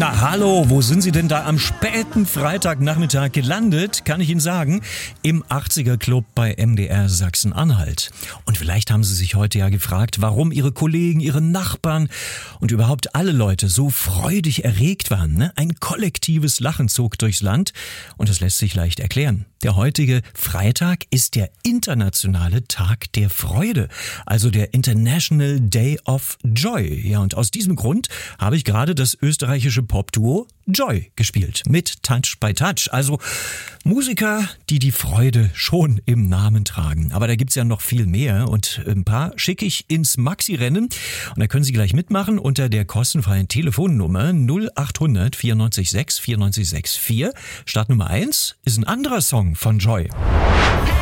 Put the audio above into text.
Ja, hallo, wo sind Sie denn da am späten Freitagnachmittag gelandet? Kann ich Ihnen sagen, im 80er Club bei MDR Sachsen-Anhalt. Und vielleicht haben Sie sich heute ja gefragt, warum Ihre Kollegen, Ihre Nachbarn und überhaupt alle Leute so freudig erregt waren. Ne? Ein kollektives Lachen zog durchs Land und das lässt sich leicht erklären. Der heutige Freitag ist der internationale Tag der Freude, also der International Day of Joy. Ja, und aus diesem Grund habe ich gerade das österreichische Popduo Joy gespielt mit Touch by Touch. Also Musiker, die die Freude schon im Namen tragen. Aber da gibt's ja noch viel mehr und ein paar schicke ich ins Maxi-Rennen. Und da können Sie gleich mitmachen unter der kostenfreien Telefonnummer 0800 94 6 94 64. Startnummer 1 ist ein anderer Song von Joy.